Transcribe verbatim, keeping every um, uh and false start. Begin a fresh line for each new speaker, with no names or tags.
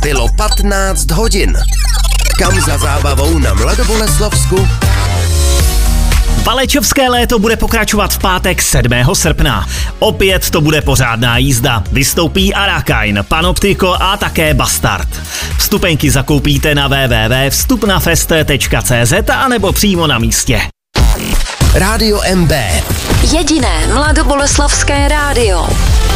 Bylo patnáct hodin. Kam za zábavou na Mladoboleslavsku?
Valečovské léto bude pokračovat v pátek sedmého srpna. Opět to bude pořádná jízda. Vystoupí Arakain, Panoptiko a také Bastard. Vstupenky zakoupíte na w w w tečka vstupnafest tečka c z a nebo přímo na místě.
Rádio M B.
Jediné mladoboleslavské rádio.